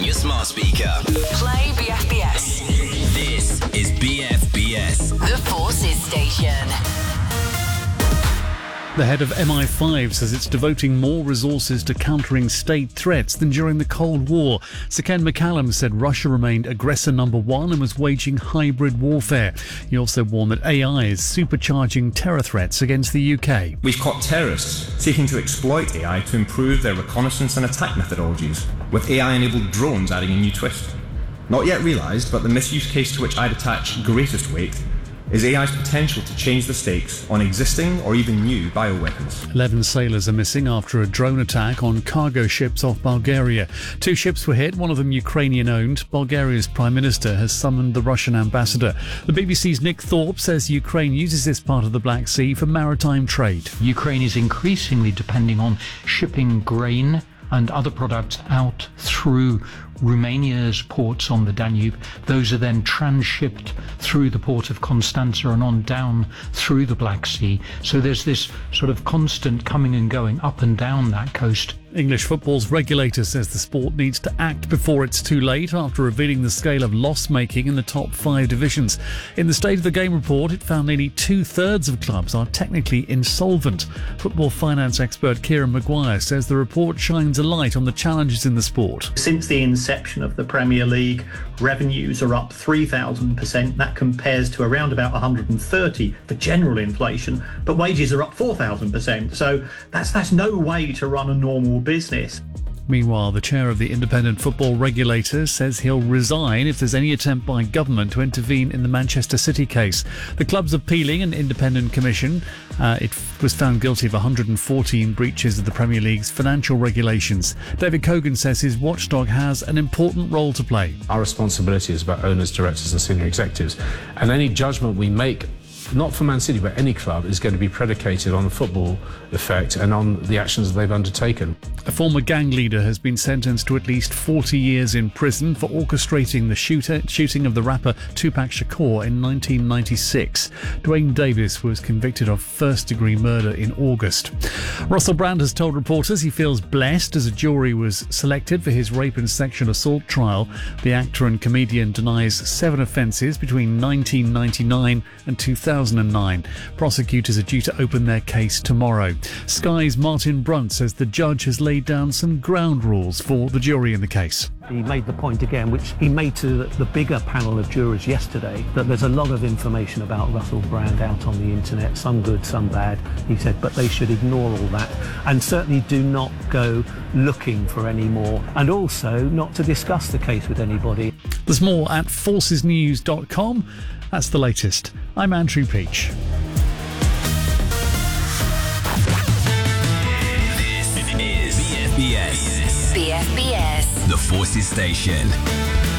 on your smart speaker. Play BFBS. This is BFBS. The Forces Station. The head of MI5 says it's devoting more resources to countering state threats than during the Cold War. Sir Ken McCallum said Russia remained aggressor number one and was waging hybrid warfare. He also warned that AI is supercharging terror threats against the UK. We've caught terrorists seeking to exploit AI to improve their reconnaissance and attack methodologies, with AI-enabled drones adding a new twist. Not yet realised, but the misuse case to which I'd attach greatest weight is AI's potential to change the stakes on existing or even new bioweapons. 11 sailors are missing after a drone attack on cargo ships off Bulgaria. 2 ships were hit, one of them Ukrainian-owned. Bulgaria's Prime Minister has summoned the Russian ambassador. The BBC's Nick Thorpe says Ukraine uses this part of the Black Sea for maritime trade. Ukraine is increasingly depending on shipping grain and other products out through Romania's ports on the Danube. Those are then transshipped through the port of Constanza and on down through the Black Sea. So there's this sort of constant coming and going up and down that coast. English football's regulator says the sport needs to act before it's too late after revealing the scale of loss-making in the top 5 divisions. In the State of the Game report, it found nearly 2/3 of clubs are technically insolvent. Football finance expert Kieran Maguire says the report shines a light on the challenges in the sport. Since the inception of the Premier League, revenues are up 3,000%. That compares to around about 130 for general inflation, but wages are up 4,000%. So that's no way to run a normal business. Meanwhile, the chair of the Independent Football Regulator says he'll resign if there's any attempt by government to intervene in the Manchester City case. The club's appealing an independent commission. It was found guilty of 114 breaches of the Premier League's financial regulations. David Cogan says his watchdog has an important role to play. Our responsibility is about owners, directors and senior executives. And any judgment we make, not for Man City, but any club, is going to be predicated on the football effect and on the actions they've undertaken. A former gang leader has been sentenced to at least 40 years in prison for orchestrating the shooting of the rapper Tupac Shakur in 1996. Dwayne Davis was convicted of first-degree murder in August. Russell Brand has told reporters he feels blessed as a jury was selected for his rape and sexual assault trial. The actor and comedian denies 7 offences between 1999 and 2009. Prosecutors are due to open their case tomorrow. Sky's Martin Brunt says the judge has laid down some ground rules for the jury in the case. He made the point again, which he made to the bigger panel of jurors yesterday, that there's a lot of information about Russell Brand out on the internet, some good, some bad. He said, but they should ignore all that and certainly do not go looking for any more, and also not to discuss the case with anybody. There's more at forcesnews.com. That's the latest. I'm Andrew Peach. This is BFBS. BFBS. The Forces Station.